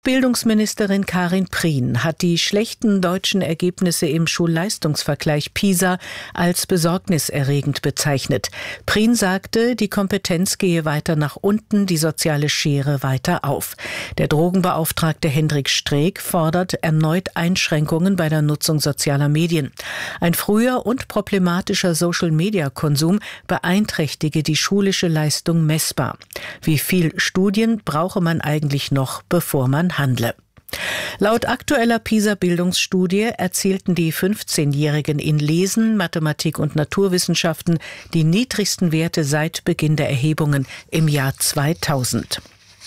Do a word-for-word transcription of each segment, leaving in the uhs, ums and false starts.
Bildungsministerin Karin Prien hat die schlechten deutschen Ergebnisse im Schulleistungsvergleich PISA als besorgniserregend bezeichnet. Prien sagte, die Kompetenz gehe weiter nach unten, die soziale Schere weiter auf. Der Drogenbeauftragte Hendrik Streeck fordert erneut Einschränkungen bei der Nutzung sozialer Medien. Ein früher und problematischer Social-Media-Konsum beeinträchtige die schulische Leistung messbar. Wie viel Studien brauche man eigentlich noch, bevor man handle? Laut aktueller PISA-Bildungsstudie erzielten die fünfzehnjährigen in Lesen, Mathematik und Naturwissenschaften die niedrigsten Werte seit Beginn der Erhebungen im Jahr zweitausend.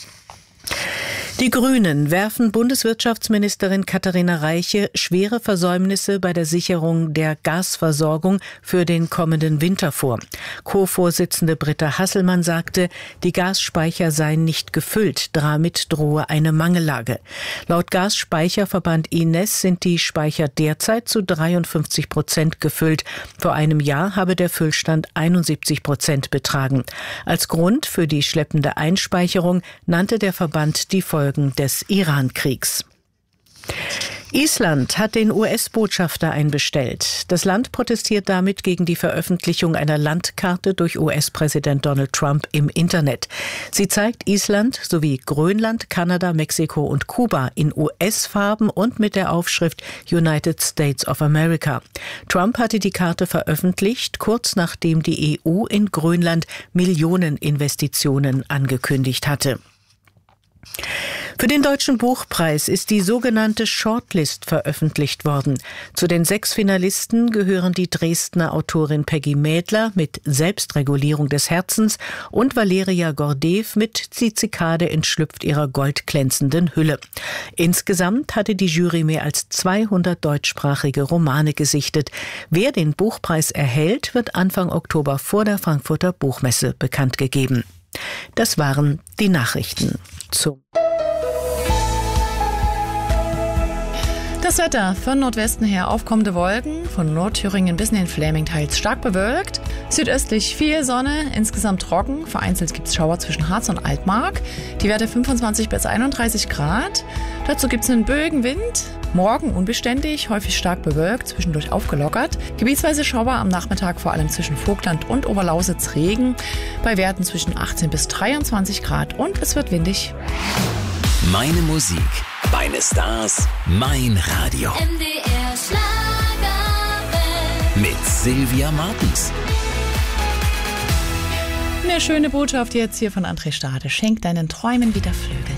Die Grünen werfen Bundeswirtschaftsministerin Katharina Reiche schwere Versäumnisse bei der Sicherung der Gasversorgung für den kommenden Winter vor. Co-Vorsitzende Britta Hasselmann sagte, die Gasspeicher seien nicht gefüllt, damit drohe eine Mangellage. Laut Gasspeicherverband I N E S sind die Speicher derzeit zu dreiundfünfzig Prozent gefüllt. Vor einem Jahr habe der Füllstand einundsiebzig Prozent betragen. Als Grund für die schleppende Einspeicherung nannte der Verband die Folgen des Iran-Kriegs. Island hat den U S-Botschafter einbestellt. Das Land protestiert damit gegen die Veröffentlichung einer Landkarte durch U S-Präsident Donald Trump im Internet. Sie zeigt Island sowie Grönland, Kanada, Mexiko und Kuba in U S-Farben und mit der Aufschrift United States of America. Trump hatte die Karte veröffentlicht, kurz nachdem die E U in Grönland Millioneninvestitionen angekündigt hatte. Für den Deutschen Buchpreis ist die sogenannte Shortlist veröffentlicht worden. Zu den sechs Finalisten gehören die Dresdner Autorin Peggy Mädler mit Selbstregulierung des Herzens und Valeria Gordeev mit Die Zikade entschlüpft ihrer goldglänzenden Hülle. Insgesamt hatte die Jury mehr als zweihundert deutschsprachige Romane gesichtet. Wer den Buchpreis erhält, wird Anfang Oktober vor der Frankfurter Buchmesse bekannt gegeben. Das waren die Nachrichten zum Das Wetter von Nordwesten her aufkommende Wolken, von Nordthüringen bis in den Fläming teils stark bewölkt, südöstlich viel Sonne, insgesamt trocken, vereinzelt gibt es Schauer zwischen Harz und Altmark, die Werte fünfundzwanzig bis einunddreißig Grad, dazu gibt es einen Böenwind, morgen unbeständig, häufig stark bewölkt, zwischendurch aufgelockert, gebietsweise Schauer am Nachmittag vor allem zwischen Vogtland und Oberlausitz Regen, bei Werten zwischen achtzehn bis dreiundzwanzig Grad und es wird windig. Meine Musik, meine Stars, mein Radio. M D R Schlagerwelt. Mit Sylvia Martens. Eine schöne Botschaft jetzt hier von André Stade. Schenk deinen Träumen wieder Flügel.